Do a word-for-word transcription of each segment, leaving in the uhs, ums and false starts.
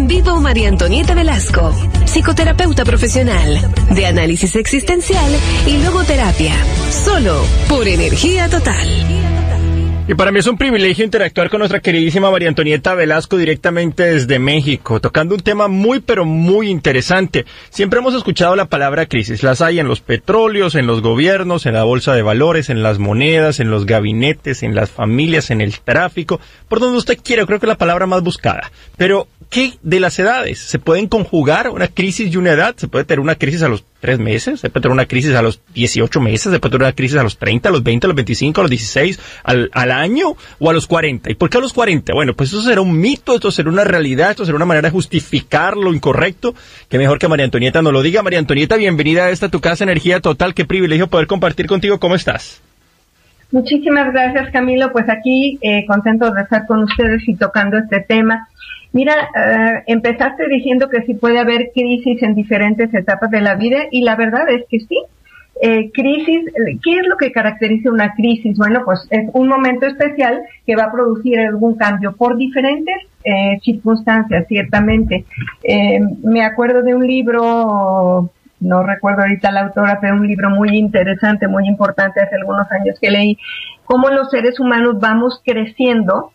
En vivo, María Antonieta Velasco, psicoterapeuta profesional, de análisis existencial y logoterapia. Solo por Energía Total. Y para mí es un privilegio interactuar con nuestra queridísima María Antonieta Velasco directamente desde México, tocando un tema muy pero muy interesante. Siempre hemos escuchado la palabra crisis, las hay en los petróleos, en los gobiernos, en la bolsa de valores, en las monedas, en los gabinetes, en las familias, en el tráfico, por donde usted quiera, creo que es la palabra más buscada. Pero, ¿qué de las edades? ¿Se pueden conjugar una crisis y una edad? ¿Se puede tener una crisis a los tres meses? ¿Se puede tener una crisis a los dieciocho meses? ¿Se puede tener una crisis a los treinta, a los veinte, a los veinticinco, a los dieciséis, al, al año o a los cuarenta? ¿Y por qué a los cuarenta? Bueno, pues eso será un mito, esto será una realidad, esto será una manera de justificar lo incorrecto. Qué mejor que María Antonieta nos lo diga. María Antonieta, bienvenida a esta tu casa Energía Total. Qué privilegio poder compartir contigo. ¿Cómo estás? Muchísimas gracias, Camilo. Pues aquí eh, contento de estar con ustedes y tocando este tema. Mira, uh, empezaste diciendo que sí puede haber crisis en diferentes etapas de la vida y la verdad es que sí. Eh, crisis, ¿qué es lo que caracteriza una crisis? Bueno, pues es un momento especial que va a producir algún cambio por diferentes eh, circunstancias, ciertamente. Eh, me acuerdo de un libro, no recuerdo ahorita la autora, pero un libro muy interesante, muy importante hace algunos años que leí, cómo los seres humanos vamos creciendo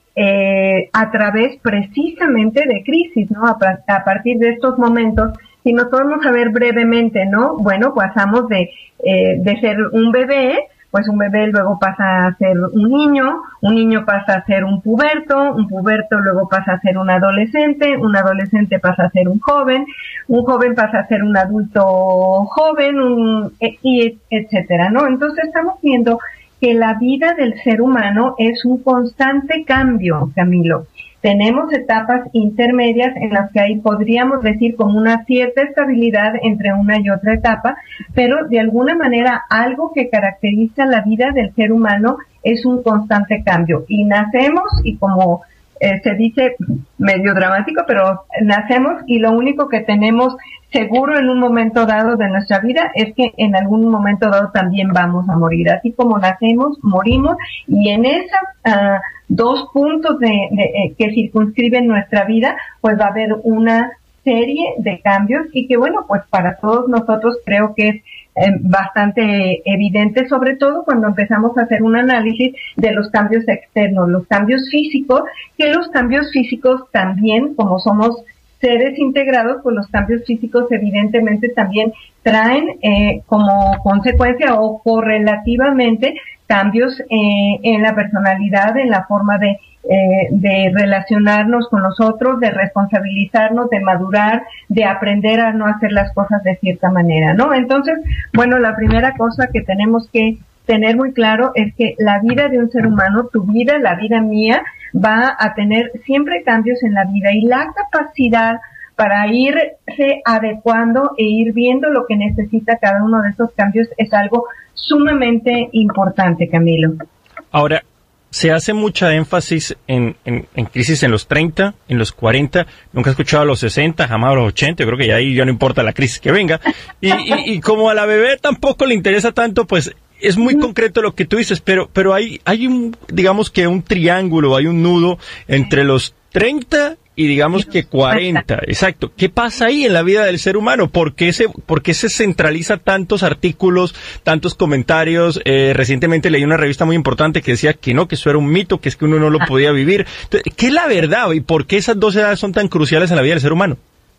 Eh, a través precisamente de crisis, ¿no? A, a partir de estos momentos, si nos podemos saber brevemente, ¿no? Bueno, pasamos de, eh, de ser un bebé, pues un bebé luego pasa a ser un niño, un niño pasa a ser un puberto, un puberto luego pasa a ser un adolescente, un adolescente pasa a ser un joven, un joven pasa a ser un adulto joven, un, y etcétera, ¿no? Entonces estamos viendo que la vida del ser humano es un constante cambio, Camilo. Tenemos etapas intermedias en las que ahí podríamos decir como una cierta estabilidad entre una y otra etapa, pero de alguna manera algo que caracteriza la vida del ser humano es un constante cambio. Y nacemos y como eh, se dice medio dramático, pero nacemos y lo único que tenemos seguro en un momento dado de nuestra vida es que en algún momento dado también vamos a morir. Así como nacemos, morimos, y en esos uh, dos puntos de, de, eh, que circunscriben nuestra vida, pues va a haber una serie de cambios y que, bueno, pues para todos nosotros creo que es eh, bastante evidente, sobre todo cuando empezamos a hacer un análisis de los cambios externos, los cambios físicos, que los cambios físicos también, como somos seres integrados, pues los cambios físicos evidentemente también traen eh, como consecuencia o correlativamente cambios eh, en la personalidad, en la forma de, eh, de relacionarnos con los otros, de responsabilizarnos, de madurar, de aprender a no hacer las cosas de cierta manera, ¿no? Entonces, bueno, la primera cosa que tenemos que tener muy claro es que la vida de un ser humano, tu vida, la vida mía, va a tener siempre cambios en la vida y la capacidad para irse adecuando e ir viendo lo que necesita cada uno de estos cambios es algo sumamente importante, Camilo. Ahora, se hace mucha énfasis en, en, en crisis en los treinta, en los cuarenta, nunca he escuchado a los sesenta, jamás a los ochenta, yo creo que ya ahí ya no importa la crisis que venga, y, y, y como a la bebé tampoco le interesa tanto, pues es muy concreto lo que tú dices, pero pero hay hay un, digamos que un triángulo, hay un nudo entre los treinta y digamos que cuarenta, exacto. ¿Qué pasa ahí en la vida del ser humano? ¿Por qué se, por qué se centraliza tantos artículos, tantos comentarios? Eh, recientemente leí una revista muy importante que decía que no, que eso era un mito, que es que uno no lo podía vivir. Entonces, ¿qué es la verdad y por qué esas dos edades son tan cruciales en la vida del ser humano?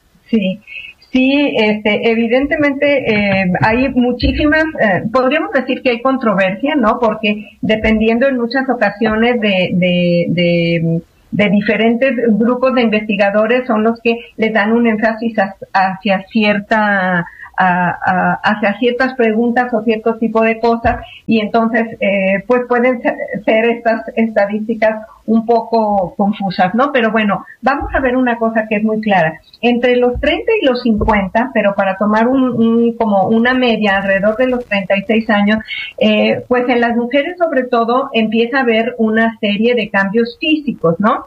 Sí. Sí, este, evidentemente eh, hay muchísimas, eh, podríamos decir que hay controversia, ¿no? Porque dependiendo en muchas ocasiones de, de, de, de diferentes grupos de investigadores son los que les dan un énfasis hacia cierta A, a, hacia ciertas preguntas o cierto tipo de cosas y entonces eh, pues pueden ser, ser estas estadísticas un poco confusas, ¿no? Pero bueno, vamos a ver una cosa que es muy clara. Entre los treinta y los cincuenta, pero para tomar un, un como una media alrededor de los treinta y seis años, eh, pues en las mujeres sobre todo empieza a haber una serie de cambios físicos, ¿no?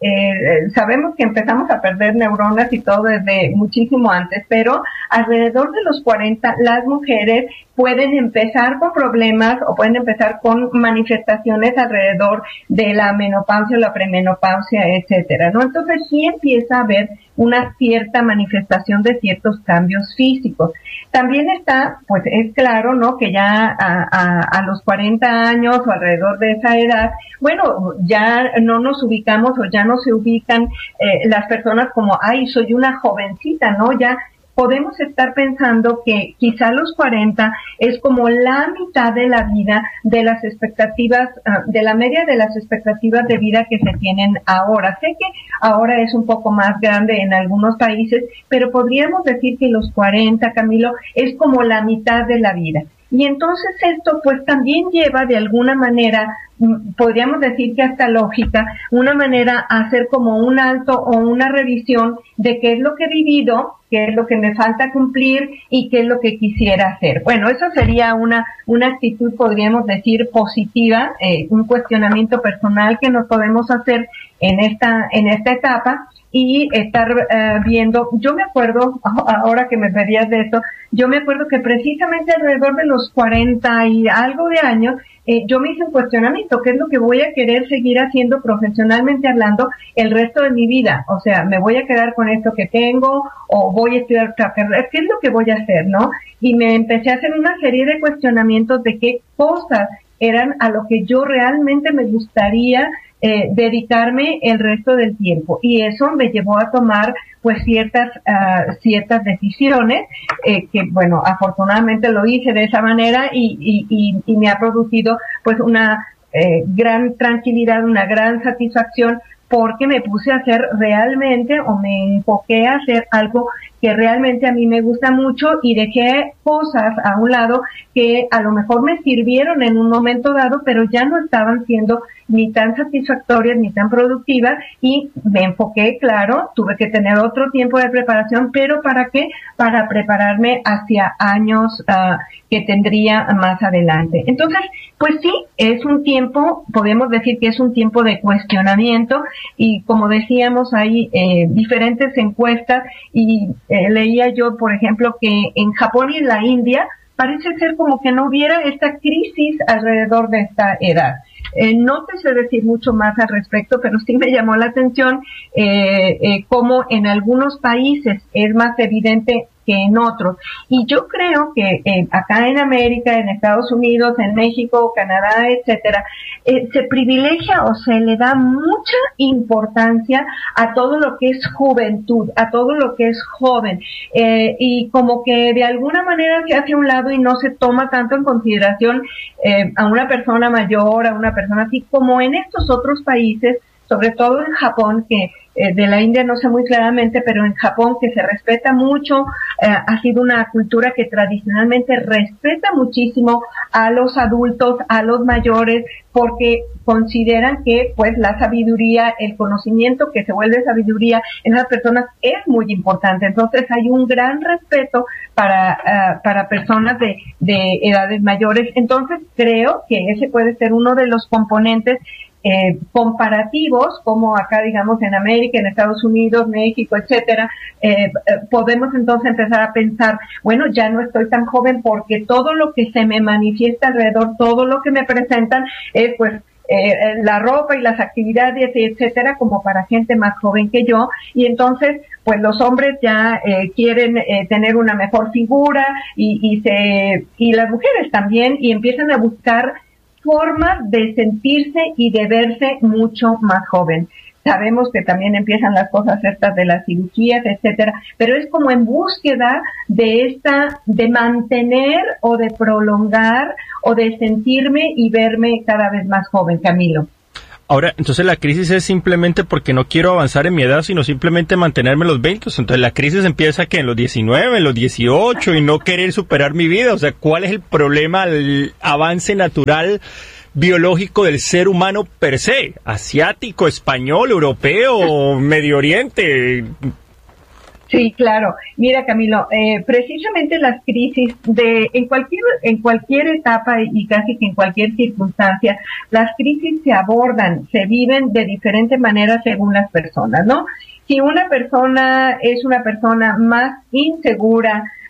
Eh, sabemos que empezamos a perder neuronas y todo desde muchísimo antes, pero alrededor de los cuarenta las mujeres pueden empezar con problemas o pueden empezar con manifestaciones alrededor de la menopausia menopausia, la premenopausia, etcétera, ¿no? Entonces sí empieza a haber una cierta manifestación de ciertos cambios físicos. También está, pues es claro, ¿no?, que ya a, a, a los cuarenta años o alrededor de esa edad, bueno, ya no nos ubicamos o ya no se ubican eh, las personas como, ay, soy una jovencita, ¿no? Ya podemos estar pensando que quizá los cuarenta es como la mitad de la vida de las expectativas, uh, de la media de las expectativas de vida que se tienen ahora. Sé que ahora es un poco más grande en algunos países, pero podríamos decir que los cuarenta, Camilo, es como la mitad de la vida. Y entonces esto pues también lleva de alguna manera, podríamos decir que hasta lógica, una manera a hacer como un alto o una revisión de qué es lo que he vivido, qué es lo que me falta cumplir y qué es lo que quisiera hacer. Bueno, eso sería una una actitud, podríamos decir, positiva, eh, un cuestionamiento personal que nos podemos hacer en esta en esta etapa y estar uh, viendo. Yo me acuerdo, ahora que me pedías de eso, yo me acuerdo que precisamente alrededor de los cuarenta y algo de años, eh, yo me hice un cuestionamiento, ¿qué es lo que voy a querer seguir haciendo profesionalmente hablando el resto de mi vida? O sea, ¿me voy a quedar con esto que tengo o voy a estudiar otra carrera? ¿Qué es lo que voy a hacer, no? Y me empecé a hacer una serie de cuestionamientos de qué cosas eran a lo que yo realmente me gustaría eh, dedicarme el resto del tiempo. Y eso me llevó a tomar pues ciertas uh, ciertas decisiones eh, que, bueno, afortunadamente lo hice de esa manera y, y, y, y me ha producido pues una eh, gran tranquilidad, una gran satisfacción, porque me puse a hacer realmente o me enfoqué a hacer algo que realmente a mí me gusta mucho y dejé cosas a un lado que a lo mejor me sirvieron en un momento dado, pero ya no estaban siendo ni tan satisfactorias ni tan productivas y me enfoqué, claro, tuve que tener otro tiempo de preparación, pero ¿para qué? Para prepararme hacia años uh, que tendría más adelante. Entonces, pues sí, es un tiempo, podemos decir que es un tiempo de cuestionamiento y como decíamos hay eh, diferentes encuestas y eh, leía yo, por ejemplo, que en Japón y en la India parece ser como que no hubiera esta crisis alrededor de esta edad. Eh, no te sé decir mucho más al respecto, pero sí me llamó la atención eh, eh, cómo en algunos países es más evidente que en otros. Y yo creo que eh, acá en América, en Estados Unidos, en México, Canadá, etcétera, eh, se privilegia o se le da mucha importancia a todo lo que es juventud, a todo lo que es joven, eh, y como que de alguna manera se hace a un lado y no se toma tanto en consideración eh, a una persona mayor, a una persona así, como en estos otros países, sobre todo en Japón, que eh, de la India no sé muy claramente, pero en Japón que se respeta mucho, eh, ha sido una cultura que tradicionalmente respeta muchísimo a los adultos, a los mayores, porque consideran que pues la sabiduría, el conocimiento que se vuelve sabiduría en las personas es muy importante. Entonces hay un gran respeto para uh, para personas de, de edades mayores. Entonces creo que ese puede ser uno de los componentes Eh, comparativos, como acá, digamos, en América, en Estados Unidos, México, etcétera, eh, eh, podemos entonces empezar a pensar, bueno, ya no estoy tan joven porque todo lo que se me manifiesta alrededor, todo lo que me presentan es, pues, eh, la ropa y las actividades, etcétera, como para gente más joven que yo, y entonces, pues, los hombres ya eh, quieren eh, tener una mejor figura y, y se, y las mujeres también, y empiezan a buscar formas de sentirse y de verse mucho más joven. Sabemos que también empiezan las cosas estas de las cirugías, etcétera, pero es como en búsqueda de esta, de mantener o de prolongar o de sentirme y verme cada vez más joven, Camilo. Ahora, entonces la crisis es simplemente porque no quiero avanzar en mi edad, sino simplemente mantenerme en los veinte. Entonces la crisis empieza que en los diecinueve, en los dieciocho y no querer superar mi vida. O sea, ¿cuál es el problema, el avance natural biológico del ser humano per se? Asiático, español, europeo, Medio Oriente. Sí, claro. Mira, Camilo, eh, precisamente las crisis de en cualquier en cualquier etapa y casi que en cualquier circunstancia, las crisis se abordan, se viven de diferentes maneras según las personas, ¿no? Si una persona es una persona más insegura,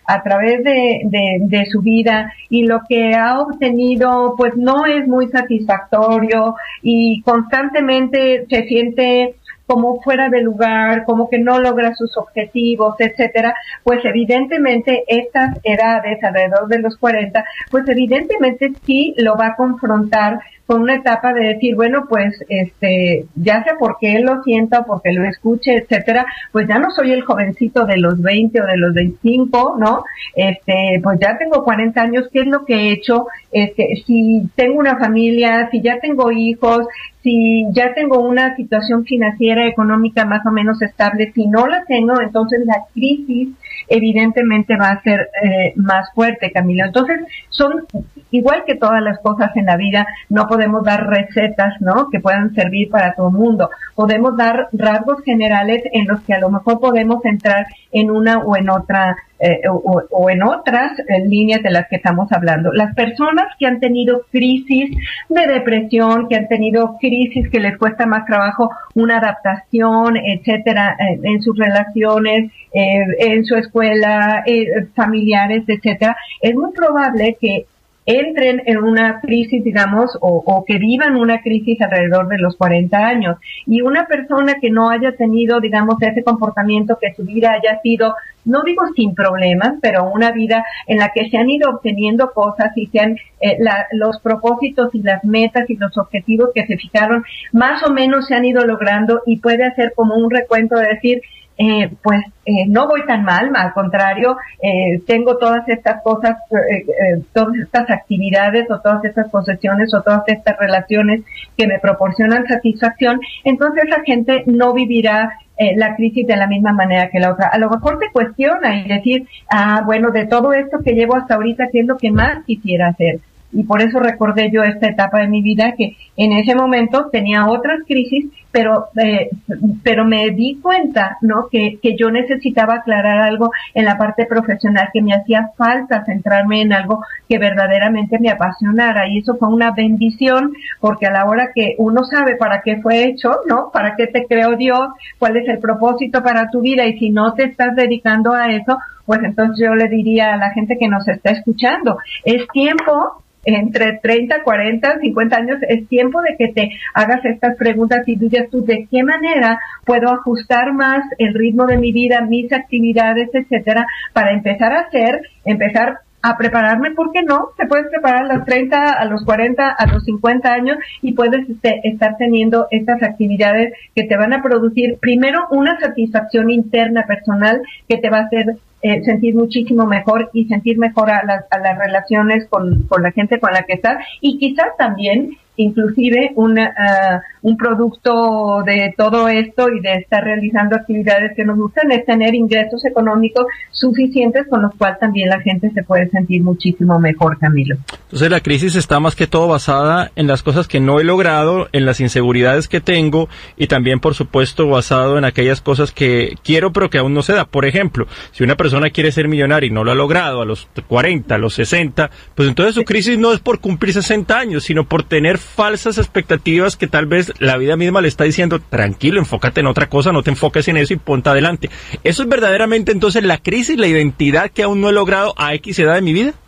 a través de, de, de su vida y lo que ha obtenido pues no es muy satisfactorio y constantemente se siente como fuera de lugar, como que no logra sus objetivos, etcétera, pues evidentemente estas edades, alrededor de los cuarenta, pues evidentemente sí lo va a confrontar con una etapa de decir, bueno, pues, este, ya sea porque él lo sienta o porque lo escuche, etcétera, pues ya no soy el jovencito de los veinte o de los veinticinco, ¿no? Este, pues ya tengo cuarenta años, ¿qué es lo que he hecho? Este, si tengo una familia, si ya tengo hijos, si ya tengo una situación financiera, económica más o menos estable, si no la tengo, entonces la crisis evidentemente va a ser eh, más fuerte, Camilo. Entonces, son igual que todas las cosas en la vida, no podemos dar recetas, ¿no?, que puedan servir para todo el mundo. Podemos dar rasgos generales en los que a lo mejor podemos entrar en una o en otra eh, o, o en otras eh, líneas de las que estamos hablando. Las personas que han tenido crisis de depresión, que han tenido crisis que les cuesta más trabajo una adaptación, etcétera, eh, en sus relaciones, eh, en su escuela, eh, familiares, etcétera, es muy probable que entren en una crisis, digamos, o, o que vivan una crisis alrededor de los cuarenta años. Y una persona que no haya tenido, digamos, ese comportamiento, que su vida haya sido, no digo sin problemas, pero una vida en la que se han ido obteniendo cosas y se han, eh, la, los propósitos y las metas y los objetivos que se fijaron, más o menos se han ido logrando, y puede hacer como un recuento de decir, Eh, pues eh, no voy tan mal, al contrario, eh, tengo todas estas cosas, eh, eh, todas estas actividades o todas estas posesiones o todas estas relaciones que me proporcionan satisfacción. Entonces la gente no vivirá eh, la crisis de la misma manera que la otra. A lo mejor se cuestiona y decir, ah, bueno, de todo esto que llevo hasta ahorita, ¿qué es lo que más quisiera hacer? Y por eso recordé yo esta etapa de mi vida, que en ese momento tenía otras crisis, pero eh, pero me di cuenta, ¿no?, que, que yo necesitaba aclarar algo en la parte profesional, que me hacía falta centrarme en algo que verdaderamente me apasionara. Y eso fue una bendición, porque a la hora que uno sabe para qué fue hecho, ¿no?, para qué te creó Dios, cuál es el propósito para tu vida, y si no te estás dedicando a eso, pues entonces yo le diría a la gente que nos está escuchando, es tiempo, entre treinta, cuarenta, cincuenta años, es tiempo de que te hagas estas preguntas y digas tú, ¿de qué manera puedo ajustar más el ritmo de mi vida, mis actividades, etcétera, para empezar a hacer, empezar a prepararme? ¿Por qué no? Te puedes preparar a los treinta, a los cuarenta, a los cincuenta años, y puedes este, estar teniendo estas actividades que te van a producir, primero, una satisfacción interna personal que te va a hacer Eh, sentir muchísimo mejor y sentir mejor a las, a las relaciones con, con la gente con la que estás, y quizás también inclusive una, uh, un producto de todo esto y de estar realizando actividades que nos gustan es tener ingresos económicos suficientes con los cuales también la gente se puede sentir muchísimo mejor, Camilo. Entonces la crisis está más que todo basada en las cosas que no he logrado, en las inseguridades que tengo, y también, por supuesto, basado en aquellas cosas que quiero pero que aún no se da. Por ejemplo, si una persona quiere ser millonaria y no lo ha logrado a los cuarenta, a los sesenta, pues entonces su crisis no es por cumplir sesenta años, sino por tener falsas expectativas que tal vez la vida misma le está diciendo, tranquilo, enfócate en otra cosa, no te enfoques en eso y ponte adelante. ¿Eso es verdaderamente entonces la crisis, la identidad que aún no he logrado a X edad de mi vida?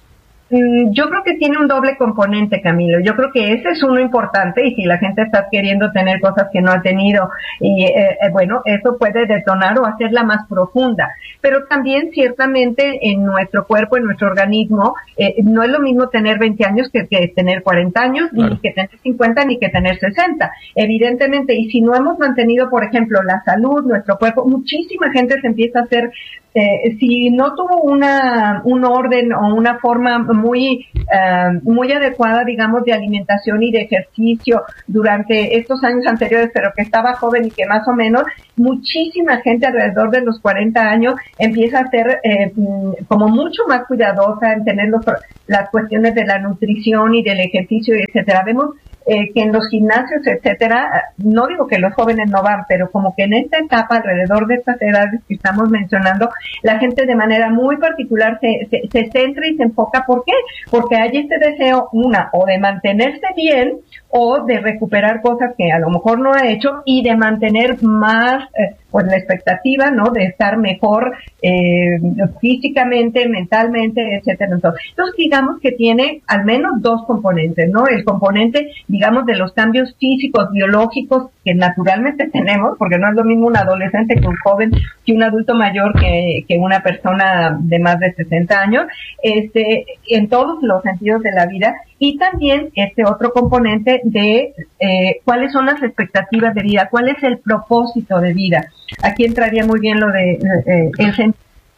Yo creo que tiene un doble componente, Camilo. Yo creo que ese es uno importante, y si la gente está queriendo tener cosas que no ha tenido, y eh, eh, bueno, eso puede detonar o hacerla más profunda. Pero también, ciertamente, en nuestro cuerpo, en nuestro organismo, eh, no es lo mismo tener veinte años que, que tener cuarenta años, claro, ni que tener cincuenta, ni que tener sesenta. Evidentemente, y si no hemos mantenido, por ejemplo, la salud, nuestro cuerpo, muchísima gente se empieza a hacer, eh, si no tuvo una un orden o una forma muy uh, muy adecuada, digamos, de alimentación y de ejercicio durante estos años anteriores, pero que estaba joven y que más o menos, muchísima gente alrededor de los cuarenta años empieza a ser eh, como mucho más cuidadosa en tener los, las cuestiones de la nutrición y del ejercicio, etcétera. Vemos eh, que en los gimnasios, etcétera, no digo que los jóvenes no van, pero como que en esta etapa, alrededor de estas edades que estamos mencionando, la gente de manera muy particular se, se, se centra y se enfoca. ¿Por qué? Porque hay este deseo, una, o de mantenerse bien, o de recuperar cosas que a lo mejor no ha hecho, y de mantener más, eh, pues la expectativa, ¿no?, de estar mejor eh, físicamente, mentalmente, etcétera. Entonces, entonces, digamos que tiene al menos dos componentes, ¿no? El componente, digamos, de los cambios físicos, biológicos que naturalmente tenemos, porque no es lo mismo un adolescente que un joven, que un adulto mayor, que, que una persona de más de sesenta años, este, en todos los sentidos de la vida. Y también este otro componente de eh, cuáles son las expectativas de vida, cuál es el propósito de vida. Aquí entraría muy bien lo de eh, el sentido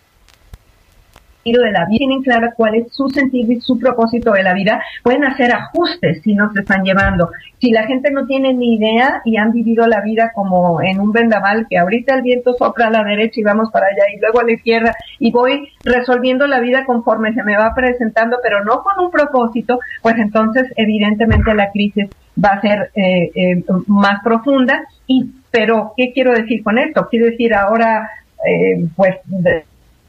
de la vida. Tienen claro cuál es su sentido y su propósito de la vida. Pueden hacer ajustes si no se están llevando. Si la gente no tiene ni idea y han vivido la vida como en un vendaval, que ahorita el viento sopla a la derecha y vamos para allá y luego a la izquierda, y voy resolviendo la vida conforme se me va presentando, pero no con un propósito, pues entonces evidentemente la crisis va a ser eh, eh, más profunda. Y pero ¿qué quiero decir con esto? Quiero decir ahora eh, pues de,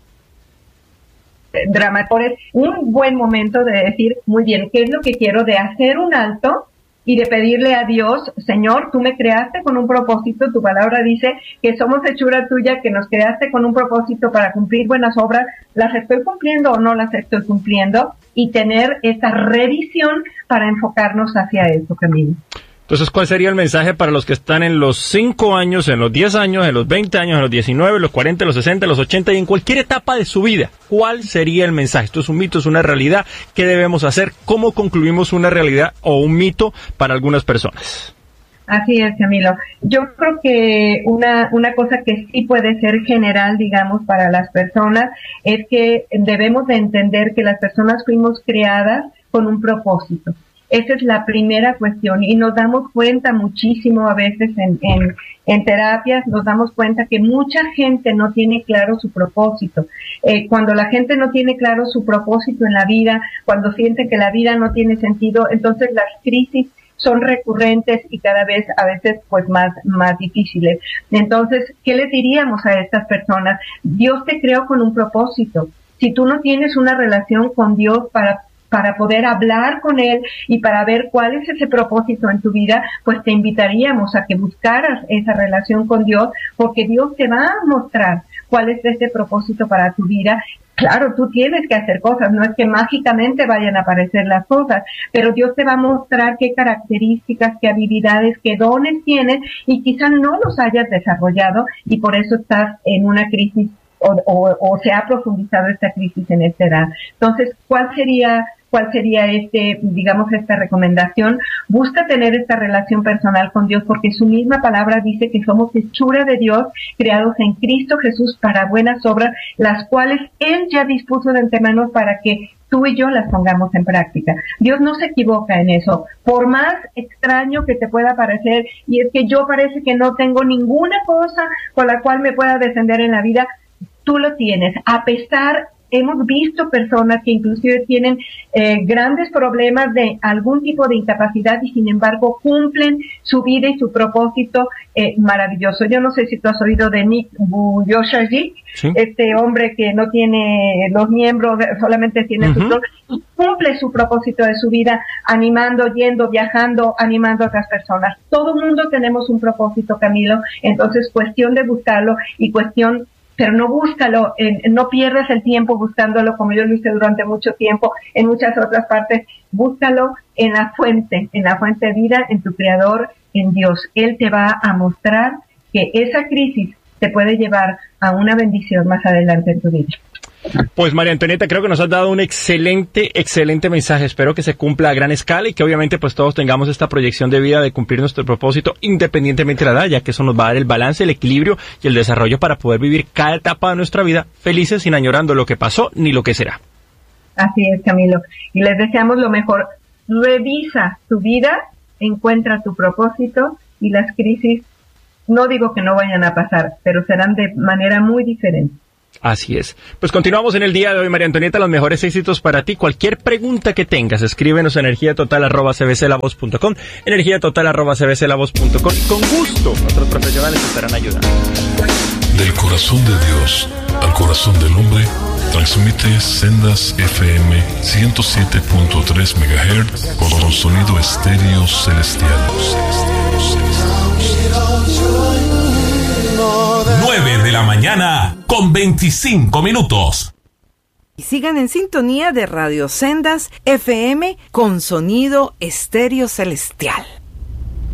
dramatores, un buen momento de decir, muy bien, ¿qué es lo que quiero? De hacer un alto y de pedirle a Dios, Señor, tú me creaste con un propósito, tu palabra dice que somos hechura tuya, que nos creaste con un propósito para cumplir buenas obras, ¿las estoy cumpliendo o no las estoy cumpliendo? Y tener esta revisión para enfocarnos hacia eso, Camilo. Entonces, ¿cuál sería el mensaje para los que están en los cinco años, en los diez años, en los veinte años, en los diecinueve, en los cuarenta, en los sesenta, en los ochenta y en cualquier etapa de su vida? ¿Cuál sería el mensaje? Esto es un mito, es una realidad. ¿Qué debemos hacer? ¿Cómo concluimos una realidad o un mito para algunas personas? Así es, Camilo. Yo creo que una, una cosa que sí puede ser general, digamos, para las personas, es que debemos de entender que las personas fuimos creadas con un propósito. Esa es la primera cuestión y nos damos cuenta muchísimo a veces en, en, en terapias, nos damos cuenta que mucha gente no tiene claro su propósito. Eh, cuando la gente no tiene claro su propósito en la vida, cuando siente que la vida no tiene sentido, entonces las crisis son recurrentes y cada vez a veces pues más, más difíciles. Entonces, ¿qué les diríamos a estas personas? Dios te creó con un propósito. Si tú no tienes una relación con Dios para para poder hablar con Él y para ver cuál es ese propósito en tu vida, pues te invitaríamos a que buscaras esa relación con Dios, porque Dios te va a mostrar cuál es ese propósito para tu vida. Claro, tú tienes que hacer cosas, no es que mágicamente vayan a aparecer las cosas, pero Dios te va a mostrar qué características, qué habilidades, qué dones tienes y quizás no los hayas desarrollado y por eso estás en una crisis o, o, o se ha profundizado esta crisis en esta edad. Entonces, ¿cuál sería ¿Cuál sería este, digamos, esta recomendación? Busca tener esta relación personal con Dios porque su misma palabra dice que somos hechura de Dios, creados en Cristo Jesús para buenas obras, las cuales Él ya dispuso de antemano para que tú y yo las pongamos en práctica. Dios no se equivoca en eso. Por más extraño que te pueda parecer, y es que yo parece que no tengo ninguna cosa con la cual me pueda defender en la vida, tú lo tienes. A pesar hemos visto personas que inclusive tienen eh, grandes problemas de algún tipo de incapacidad y sin embargo cumplen su vida y su propósito eh, maravilloso. Yo no sé si tú has oído de Nick Vujicic, ¿sí? Este hombre que no tiene los miembros, solamente tiene uh-huh. sus dos, y cumple su propósito de su vida animando, yendo, viajando, animando a otras personas. Todo el mundo tenemos un propósito, Camilo, entonces cuestión de buscarlo y cuestión pero no búscalo, eh, no pierdas el tiempo buscándolo como yo lo hice durante mucho tiempo en muchas otras partes, búscalo en la fuente, en la fuente de vida, en tu Creador, en Dios. Él te va a mostrar que esa crisis te puede llevar a una bendición más adelante en tu vida. Pues María Antonieta, creo que nos has dado un excelente, excelente mensaje. Espero que se cumpla a gran escala y que obviamente pues todos tengamos esta proyección de vida de cumplir nuestro propósito independientemente de la edad, ya que eso nos va a dar el balance, el equilibrio y el desarrollo para poder vivir cada etapa de nuestra vida felices sin añorando lo que pasó ni lo que será. Así es, Camilo. Y les deseamos lo mejor. Revisa tu vida, encuentra tu propósito y las crisis, no digo que no vayan a pasar, pero serán de manera muy diferente. Así es. Pues continuamos en el día de hoy, María Antonieta, los mejores éxitos para ti. Cualquier pregunta que tengas, escríbenos a energía total arroba c b c la voz punto com, energía total arroba c b c la voz punto com. Con gusto, nuestros profesionales te estarán ayudando. Del corazón de Dios al corazón del hombre, transmite Sendas F M ciento siete punto tres megahertz con sonido estéreo celestial. mañana con veinticinco minutos. Y sigan en sintonía de Radio Sendas F M con sonido estéreo celestial.